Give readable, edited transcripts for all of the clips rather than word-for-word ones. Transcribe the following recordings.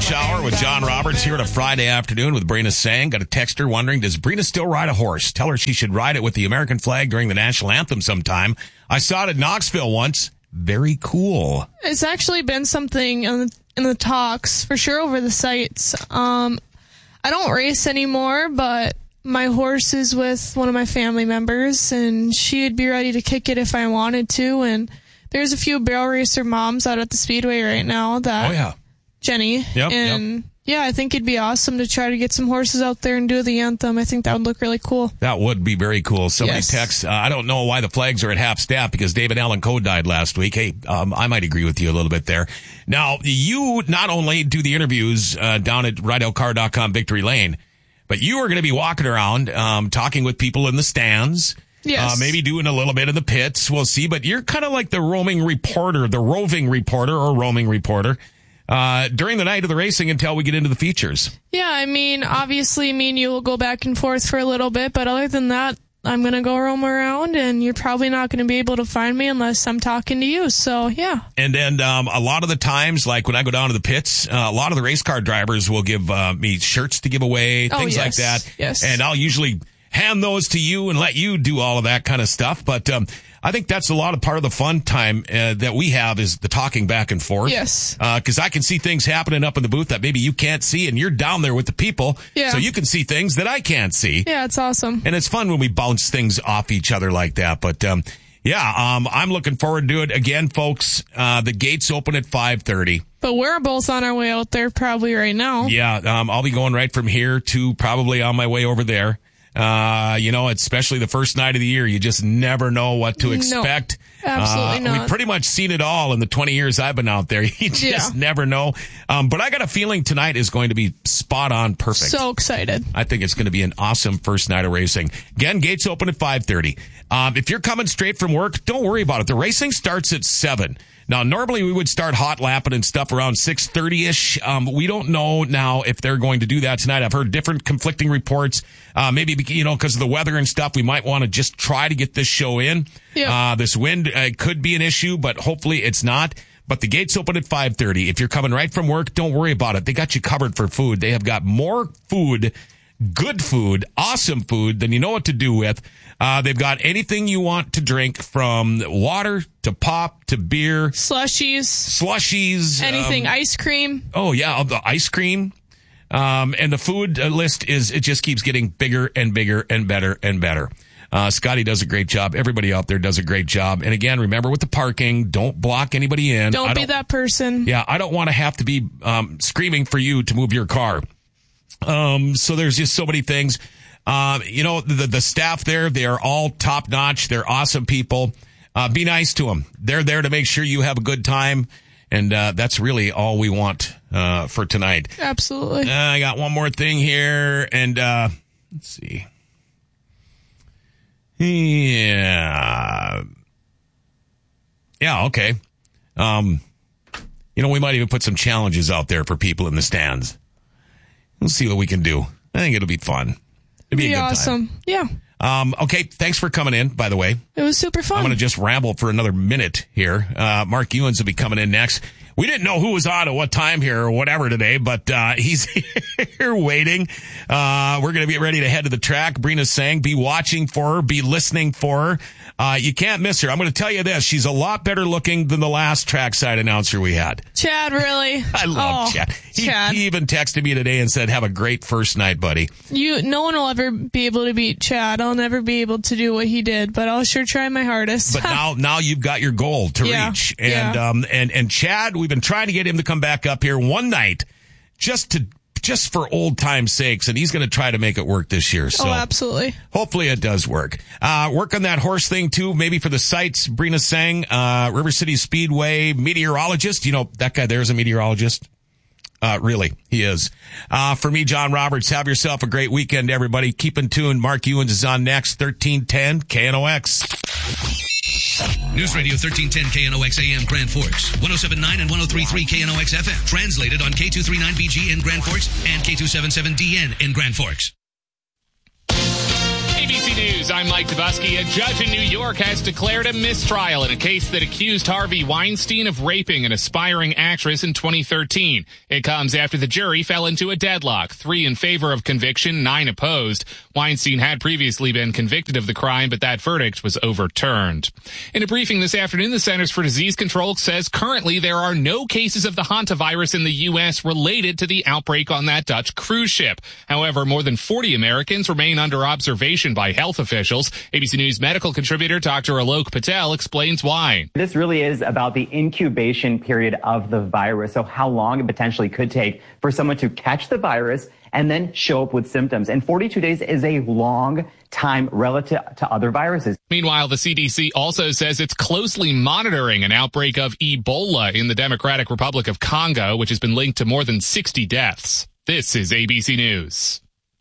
Rush Hour with John Roberts here on a Friday afternoon with Brina Sang. Got a texter wondering, does Brina still ride a horse? Tell her she should ride it with the American flag during the national anthem sometime. I saw it at Knoxville once. Very cool. It's actually been something in the talks for sure over the sites. I don't race anymore, but my horse is with one of my family members, and she'd be ready to kick it if I wanted to. And there's a few barrel racer moms out at the Speedway right now that... Oh, yeah. Jenny. Yep. Yeah, I think it'd be awesome to try to get some horses out there and do the anthem. I think that would look really cool. That would be very cool. Somebody Yes. texts, I don't know why the flags are at half staff because David Allen Coe died last week. Hey, I might agree with you a little bit there. Now, you not only do the interviews down at RideOutCar.com Victory Lane, but you are going to be walking around talking with people in the stands. Yes. Maybe doing a little bit in the pits. We'll see. But you're kind of like the roving reporter or roaming reporter during the night of the racing until we get into the features. Yeah, I mean, obviously me and you will go back and forth for a little bit, but other than that, I'm going to go roam around, and you're probably not going to be able to find me unless I'm talking to you. So, yeah. And then a lot of the times, like when I go down to the pits, a lot of the race car drivers will give me shirts to give away, things like that. Yes. And I'll usually hand those to you and let you do all of that kind of stuff. But I think that's a lot of part of the fun time that we have is the talking back and forth. Yes. Because I can see things happening up in the booth that maybe you can't see, and you're down there with the people. Yeah. So you can see things that I can't see. Yeah, it's awesome. And it's fun when we bounce things off each other like that. But, I'm looking forward to it. Again, folks, the gates open at 5:30. But we're both on our way out there probably right now. Yeah, I'll be going right from here to probably on my way over there. Especially the first night of the year, you just never know what to expect. No, absolutely not. We've pretty much seen it all in the 20 years I've been out there. You just never know. But I got a feeling tonight is going to be spot on perfect. So excited. I think it's going to be an awesome first night of racing. Again, gates open at 5:30. If you're coming straight from work, don't worry about it. The racing starts at 7. Now, normally we would start hot lapping and stuff around 6:30-ish. We don't know now if they're going to do that tonight. I've heard different conflicting reports. Maybe, because of the weather and stuff, we might want to just try to get this show in. Yep. This wind could be an issue, but hopefully it's not. But the gates open at 5:30. If you're coming right from work, don't worry about it. They got you covered for food. They have got more food, good food, awesome food than you know what to do with. They've got anything you want to drink, from water to pop to beer. Slushies. Anything. Ice cream. Oh, yeah. The ice cream. And the food list it just keeps getting bigger and bigger and better and better. Scotty does a great job. Everybody out there does a great job. And again, remember with the parking, don't block anybody in. Don't be that person. Yeah, I don't want to have to be screaming for you to move your car. So there's just so many things. The staff there, they are all top notch. They're awesome people. Be nice to them. They're there to make sure you have a good time. And that's really all we want for tonight. Absolutely. I got one more thing here. And let's see. Yeah. Yeah, okay. We might even put some challenges out there for people in the stands. We'll see what we can do. I think it'll be fun. It'll be a good awesome. time. Yeah. Okay, thanks for coming in, by the way. It was super fun. I'm going to just ramble for another minute here. Mark Ewens will be coming in next. We didn't know who was on at what time here or whatever today, but he's here waiting. We're going to get ready to head to the track. Brina Sang, be watching for her, be listening for her. You can't miss her. I'm going to tell you this. She's a lot better looking than the last trackside announcer we had. Chad, really? I love Chad. He even texted me today and said, have a great first night, buddy. No one will ever be able to beat Chad. I'll never be able to do what he did, but I'll sure try my hardest. But now you've got your goal to reach. And Chad, we've been trying to get him to come back up here one night just for old time's sakes, and he's going to try to make it work this year. So absolutely. Hopefully it does work. Work on that horse thing too, maybe for the sites. Brina Sang, River City Speedway meteorologist. That guy there is a meteorologist. Really, he is. For me, John Roberts, have yourself a great weekend, everybody. Keep in tune. Mark Ewens is on next, 1310 KNOX. News Radio 1310 KNOX AM Grand Forks, 107.9 and 103.3 KNOX FM. Translated on K239BG in Grand Forks and K277DN in Grand Forks. ABC News. News. I'm Mike Dubusky. A judge in New York has declared a mistrial in a case that accused Harvey Weinstein of raping an aspiring actress in 2013. It comes after the jury fell into a deadlock, 3 in favor of conviction, 9 opposed. Weinstein had previously been convicted of the crime, but that verdict was overturned. In a briefing this afternoon, the Centers for Disease Control says currently there are no cases of the hantavirus in the U.S. related to the outbreak on that Dutch cruise ship. However, more than 40 Americans remain under observation by health officials. ABC News medical contributor Dr. Alok Patel explains why. This really is about the incubation period of the virus, so how long it potentially could take for someone to catch the virus and then show up with symptoms. And 42 days is a long time relative to other viruses. Meanwhile, the CDC also says it's closely monitoring an outbreak of Ebola in the Democratic Republic of Congo, which has been linked to more than 60 deaths. This is ABC News.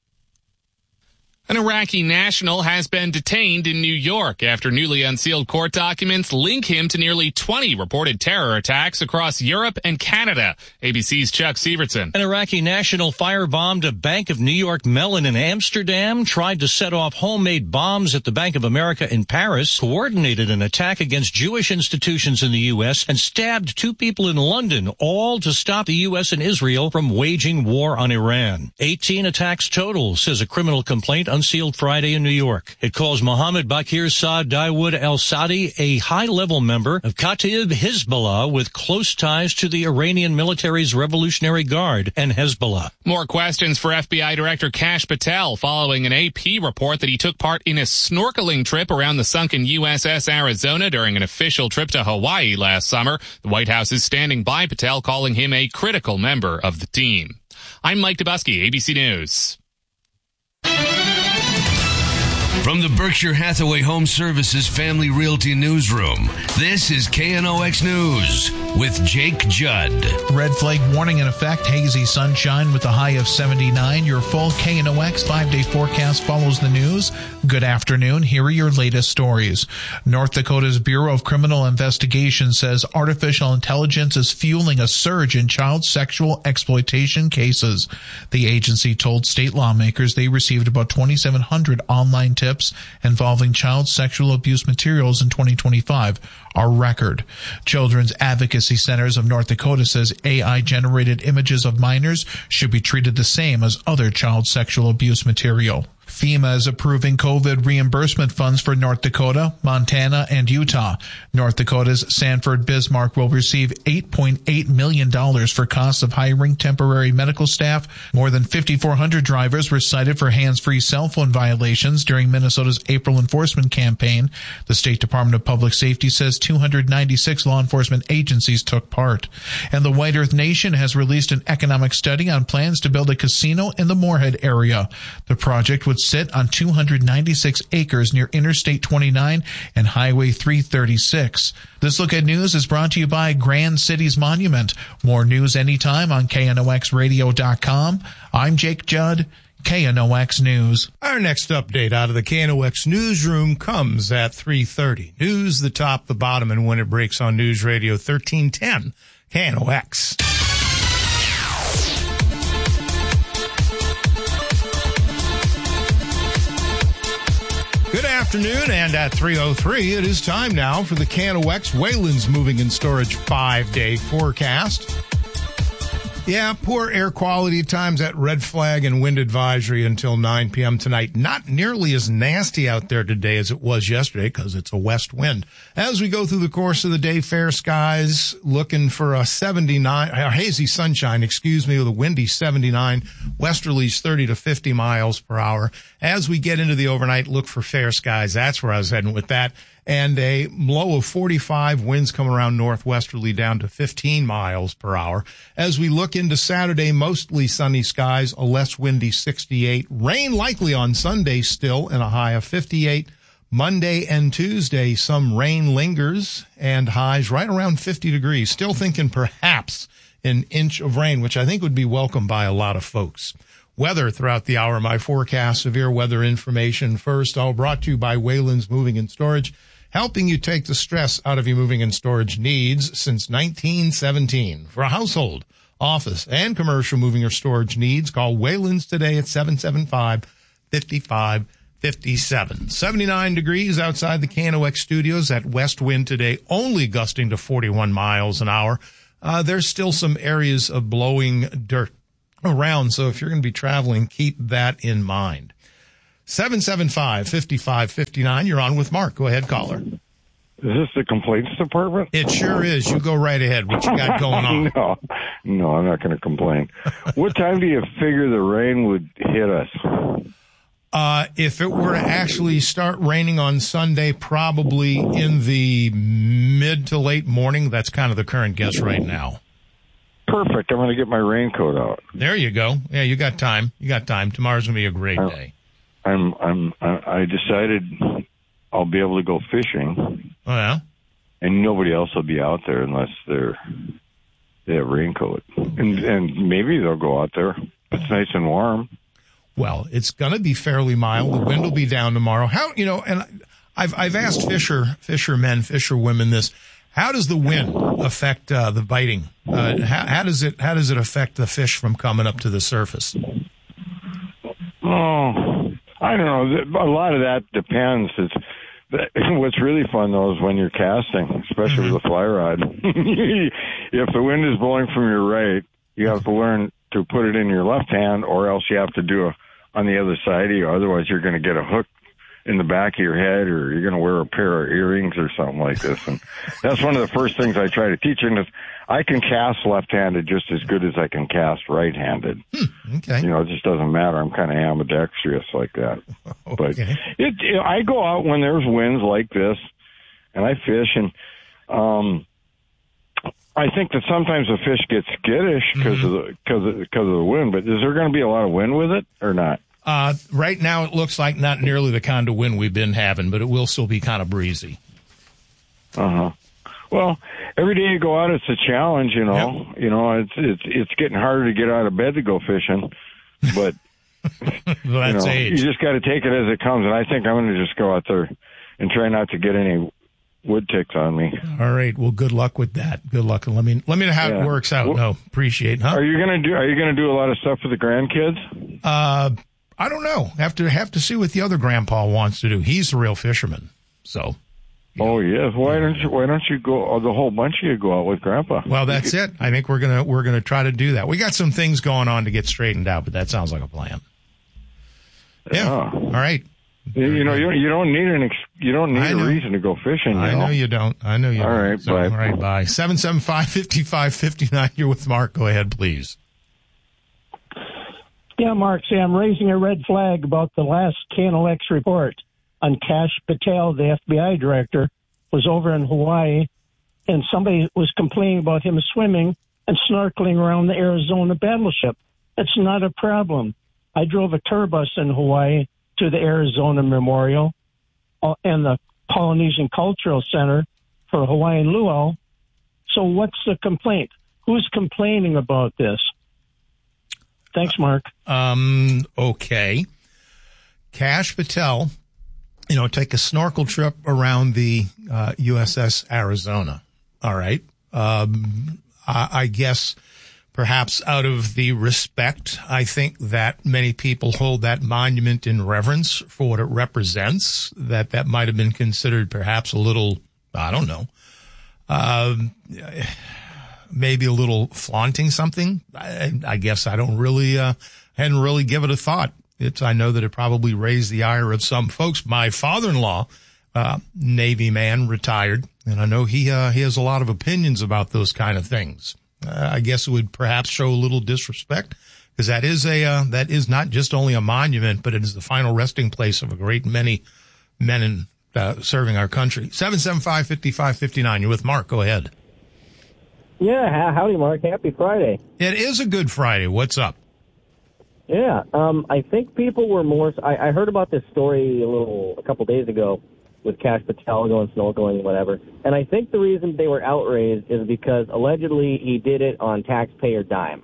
An Iraqi national has been detained in New York after newly unsealed court documents link him to nearly 20 reported terror attacks across Europe and Canada. ABC's Chuck Sievertson. An Iraqi national firebombed a Bank of New York Mellon in Amsterdam, tried to set off homemade bombs at the Bank of America in Paris, coordinated an attack against Jewish institutions in the U.S., and stabbed 2 people in London, all to stop the U.S. and Israel from waging war on Iran. 18 attacks total, says a criminal complaint unsealed Friday in New York. It calls Mohammed Bakir Saad Dawood al-Sadi a high-level member of Kataib Hezbollah with close ties to the Iranian military's Revolutionary Guard and Hezbollah. More questions for FBI Director Kash Patel following an AP report that he took part in a snorkeling trip around the sunken USS Arizona during an official trip to Hawaii last summer. The White House is standing by Patel, calling him a critical member of the team. I'm Mike Dubusky, ABC News. From the Berkshire Hathaway Home Services Family Realty Newsroom, this is KNOX News with Jake Judd. Red flag warning in effect, hazy sunshine with a high of 79. Your full KNOX 5-day forecast follows the news. Good afternoon. Here are your latest stories. North Dakota's Bureau of Criminal Investigation says artificial intelligence is fueling a surge in child sexual exploitation cases. The agency told state lawmakers they received about 2,700 online tips involving child sexual abuse materials in 2025, a record. Children's Advocacy Centers of North Dakota says AI-generated images of minors should be treated the same as other child sexual abuse material. FEMA is approving COVID reimbursement funds for North Dakota, Montana, and Utah. North Dakota's Sanford Bismarck will receive $8.8 million for costs of hiring temporary medical staff. More than 5,400 drivers were cited for hands-free cell phone violations during Minnesota's April enforcement campaign. The State Department of Public Safety says 296 law enforcement agencies took part. And the White Earth Nation has released an economic study on plans to build a casino in the Moorhead area. The project would sit on 296 acres near Interstate 29 and Highway 336. This Look at News is brought to you by Grand Cities Monument. More news anytime on KNOXradio.com. I'm Jake Judd, KNOX News. Our next update out of the KNOX newsroom comes at 3:30. News, the top, the bottom, and when it breaks on News Radio 1310, KNOX. Good afternoon, and at 3:03, it is time now for the KNOX Wayland's Moving and Storage 5-day forecast. Yeah, poor air quality times at red flag and wind advisory until 9 p.m. tonight. Not nearly as nasty out there today as it was yesterday because it's a west wind. As we go through the course of the day, fair skies, looking for a hazy sunshine, with a windy 79, westerlies 30 to 50 miles per hour. As we get into the overnight, look for fair skies. That's where I was heading with that. And a low of 45, winds coming around northwesterly down to 15 miles per hour. As we look into Saturday, mostly sunny skies, a less windy 68. Rain likely on Sunday still, and a high of 58. Monday and Tuesday, some rain lingers, and highs right around 50 degrees. Still thinking perhaps an inch of rain, which I think would be welcomed by a lot of folks. Weather throughout the hour, my forecast, severe weather information first, all brought to you by Wayland's Moving and Storage, helping you take the stress out of your moving and storage needs since 1917. For a household, office, and commercial moving or storage needs, call Wayland's today at 775-5555. 57. 79 degrees outside the KNOX studios. That west wind today only gusting to 41 miles an hour. There's still some areas of blowing dirt around, so if you're going to be traveling, keep that in mind. 775-5559, you're on with Mark. Go ahead, caller. Is this the complaints department? It sure is. You go right ahead. What you got going on? No, I'm not going to complain. What time do you figure the rain would hit us? If it were to actually start raining on Sunday, probably in the mid to late morning. That's kind of the current guess right now. Perfect. I'm going to get my raincoat out. There you go. Yeah, you got time. Tomorrow's going to be a great day. I decided I'll be able to go fishing. Oh, yeah? And nobody else will be out there unless they have raincoat. And maybe they'll go out there. It's nice and warm. Well, it's going to be fairly mild. The wind will be down tomorrow. And I've asked fisherwomen this. How does the wind affect the biting? How does it affect the fish from coming up to the surface? Oh, I don't know. A lot of that depends. What's really fun, though, is when you're casting, especially with a fly rod. If the wind is blowing from your right, you have to learn to put it in your left hand, or else you have to do on the other side of you. Otherwise, you're going to get a hook in the back of your head, or you're going to wear a pair of earrings or something like this. And that's one of the first things I try to teach. And if I can cast left-handed just as good as I can cast right-handed. Okay. It just doesn't matter. I'm kind of ambidextrous like that. Okay. But I go out when there's winds like this, and I fish, and I think that sometimes the fish get skittish because of the wind. But is there going to be a lot of wind with it or not? Right now, it looks like not nearly the kind of wind we've been having, but it will still be kind of breezy. Well, every day you go out, it's a challenge. Yep. It's getting harder to get out of bed to go fishing, but well, that's age. You just got to take it as it comes. And I think I'm going to just go out there and try not to get any wood ticks on me. All right. Well, good luck with that. Good luck. Let me know how it works out. No, appreciate. Huh? Are you going to do a lot of stuff for the grandkids? I don't know. Have to see what the other grandpa wants to do. He's the real fisherman. So. Oh yes. Why don't you go? The whole bunch of you go out with Grandpa. Well, that's it. I think we're gonna try to do that. We got some things going on to get straightened out, but that sounds like a plan. Yeah. All right. You don't need a reason to go fishing. I know you don't. All right. So, bye. All right. Bye. 775-5559. You're with Mark. Go ahead, please. Yeah, Mark. See, I'm raising a red flag about the last KNOX report on Kash Patel, the FBI director, was over in Hawaii, and somebody was complaining about him swimming and snorkeling around the Arizona battleship. It's not a problem. I drove a tour bus in Hawaii to the Arizona Memorial and the Polynesian Cultural Center for Hawaiian Luau. So what's the complaint? Who's complaining about this? Thanks, Mark. Okay. Kash Patel, take a snorkel trip around the USS Arizona. All right. I guess perhaps out of the respect, I think that many people hold that monument in reverence for what it represents, that might have been considered perhaps a little, I don't know, maybe a little flaunting something. I guess I don't really, hadn't really given it a thought. I know that it probably raised the ire of some folks. My father-in-law, Navy man, retired, and I know he has a lot of opinions about those kind of things. I guess it would perhaps show a little disrespect, because that is not just only a monument, but it is the final resting place of a great many men serving our country. 775-5559. You're with Mark. Go ahead. Yeah, howdy, Mark. Happy Friday. It is a good Friday. What's up? Yeah, I think people were more. I heard about this story a couple days ago with Kash Patel going snorkeling, whatever. And I think the reason they were outraged is because allegedly he did it on taxpayer dime.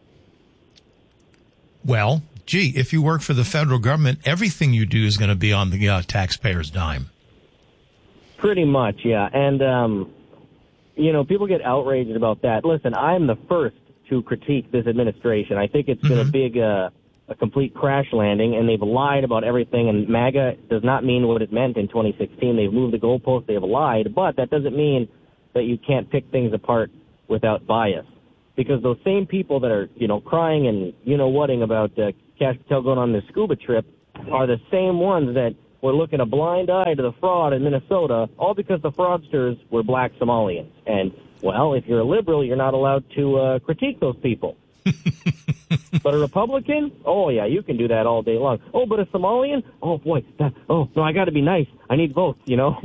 Well, gee, if you work for the federal government, everything you do is going to be on the taxpayer's dime. Pretty much, yeah. And people get outraged about that. Listen, I'm the first to critique this administration. I think it's been a big a complete crash landing, and they've lied about everything, and MAGA does not mean what it meant in 2016. They've moved the goalposts, they've lied, but that doesn't mean that you can't pick things apart without bias. Because those same people that are, crying and whatting about Kash Patel going on this scuba trip are the same ones that were looking a blind eye to the fraud in Minnesota, all because the fraudsters were black Somalians. And, well, if you're a liberal, you're not allowed to critique those people. But a Republican? Oh, yeah, you can do that all day long. Oh, but a Somalian? Oh, boy. No, I got to be nice. I need votes,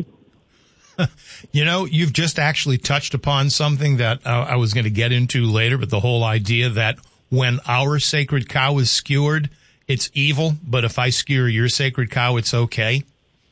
You've just actually touched upon something that I was going to get into later, but the whole idea that when our sacred cow is skewered, it's evil, but if I skewer your sacred cow, it's okay.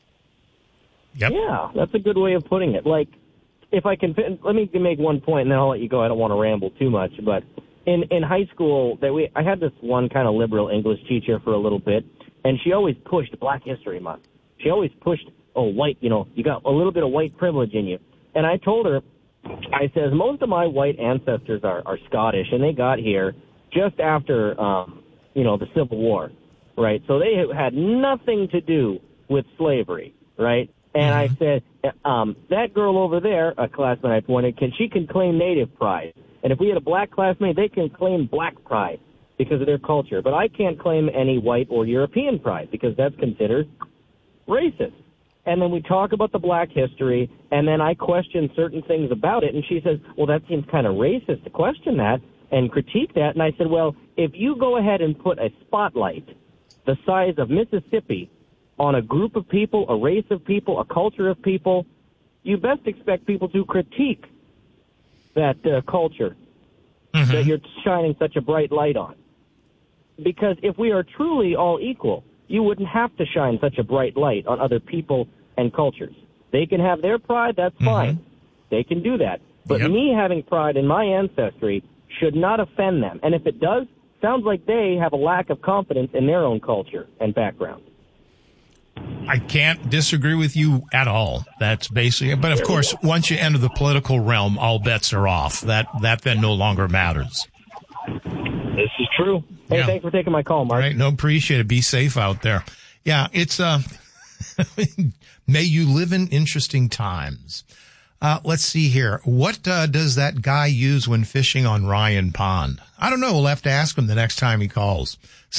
Yep. Yeah, that's a good way of putting it. Like, if I can, let me make one point, and then I'll let you go. I don't want to ramble too much, but in high school, I had this one kind of liberal English teacher for a little bit, and she always pushed Black History Month. She always pushed, white, you got a little bit of white privilege in you. And I told her, I says, most of my white ancestors are Scottish, and they got here just after, the Civil War, right? So they had nothing to do with slavery, right? And I said, that girl over there, a classmate I pointed, she can claim native pride. And if we had a black classmate, they can claim black pride because of their culture. But I can't claim any white or European pride because that's considered racist. And then we talk about the black history, and then I question certain things about it, and she says, well, that seems kind of racist to question that and critique that. And I said, well, if you go ahead and put a spotlight the size of Mississippi on a group of people, a race of people, a culture of people, you best expect people to critique that culture that you're shining such a bright light on. Because if we are truly all equal, you wouldn't have to shine such a bright light on other people and cultures. They can have their pride, that's fine. They can do that. But me having pride in my ancestry should not offend them. And if it does, sounds like they have a lack of confidence in their own culture and background. I can't disagree with you at all. That's basically it. But of course, once you enter the political realm, all bets are off. That then no longer matters. This is true. Hey, thanks for taking my call, Mark. All right, no, appreciate it. Be safe out there. Yeah, it's may you live in interesting times. Let's see here. What does that guy use when fishing on Ryan Pond? I don't know. We'll have to ask him the next time he calls.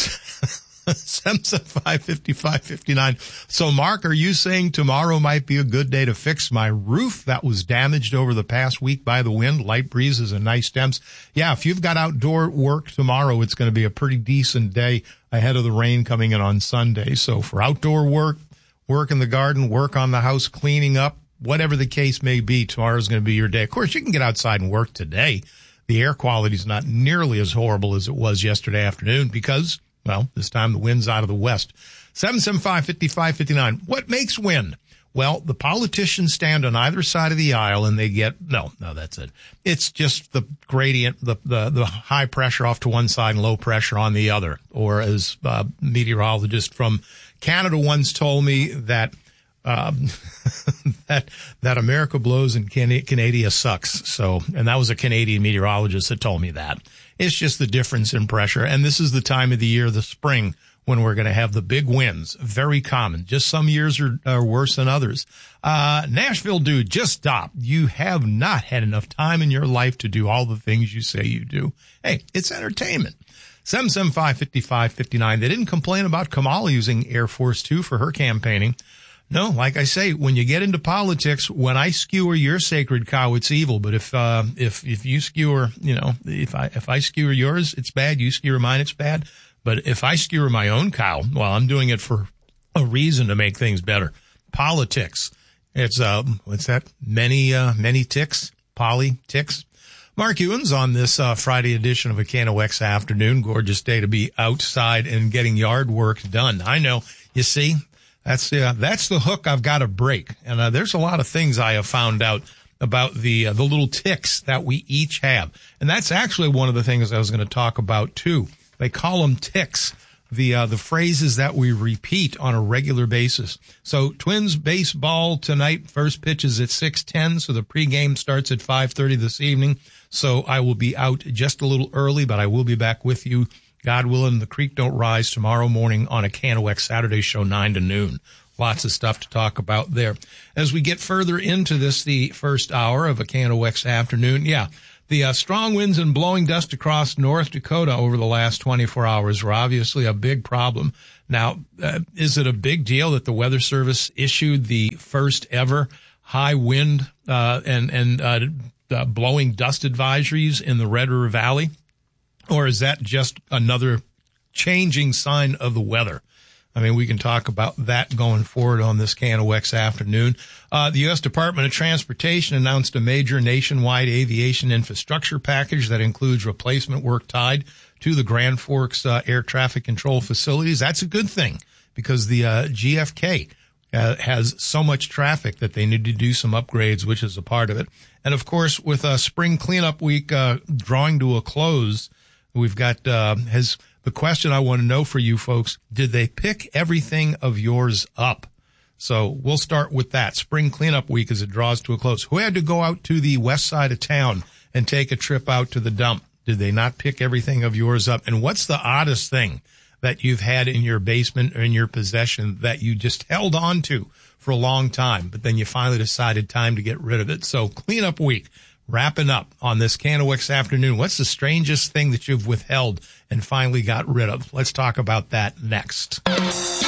775-5559. So, Mark, are you saying tomorrow might be a good day to fix my roof that was damaged over the past week by the wind, light breezes, and nice temps? Yeah, if you've got outdoor work tomorrow, it's going to be a pretty decent day ahead of the rain coming in on Sunday. So for outdoor work, work in the garden, work on the house, cleaning up, whatever the case may be, tomorrow's going to be your day. Of course, you can get outside and work today. The air quality is not nearly as horrible as it was yesterday afternoon because, well, this time the wind's out of the west. 775-5559. What makes wind? Well, the politicians stand on either side of the aisle and they get, no, that's it. It's just the gradient, the high pressure off to one side and low pressure on the other. Or as a meteorologist from Canada once told me that, that America blows and Canada sucks. So, and that was a Canadian meteorologist that told me that. It's just the difference in pressure. And this is the time of the year, the spring, when we're going to have the big winds. Very common. Just some years are worse than others. Nashville dude, just stop. You have not had enough time in your life to do all the things you say you do. Hey, it's entertainment. 775-5559. They didn't complain about Kamala using Air Force Two for her campaigning. No, like I say, when you get into politics, when I skewer your sacred cow, it's evil. But if you skewer, if I skewer yours, it's bad. You skewer mine, it's bad. But if I skewer my own cow, well, I'm doing it for a reason to make things better. Politics. It's, what's that? Many ticks, politics. Mark Ewens on this, Friday edition of a KNOX afternoon. Gorgeous day to be outside and getting yard work done. I know. You see? That's the hook I've got to break. And there's a lot of things I have found out about the little ticks that we each have. And that's actually one of the things I was going to talk about too. They call them ticks, the phrases that we repeat on a regular basis. So Twins baseball tonight, first pitch is at 6:10. So the pregame starts at 5:30 this evening. So I will be out just a little early, but I will be back with you God willing, the creek don't rise tomorrow morning on a KNOX Saturday show 9 to noon. Lots of stuff to talk about there. As we get further into this, the first hour of a KNOX afternoon, the strong winds and blowing dust across North Dakota over the last 24 hours were obviously a big problem. Now, is it a big deal that the Weather Service issued the first ever high wind and blowing dust advisories in the Red River Valley? Or is that just another changing sign of the weather? I mean, we can talk about that going forward on this KNOX afternoon. The U.S. Department of Transportation announced a major nationwide aviation infrastructure package that includes replacement work tied to the Grand Forks air traffic control facilities. That's a good thing because the GFK has so much traffic that they need to do some upgrades, which is a part of it. And, of course, with spring cleanup week drawing to a close, we've got the question I want to know for you folks, did they pick everything of yours up? So we'll start with that. Spring cleanup week as it draws to a close. Who had to go out to the west side of town and take a trip out to the dump? Did they not pick everything of yours up? And what's the oddest thing that you've had in your basement or in your possession that you just held on to for a long time, but then you finally decided time to get rid of it? So cleanup week. Wrapping up on this KNOX afternoon. What's the strangest thing that you've withheld and finally got rid of? Let's talk about that next.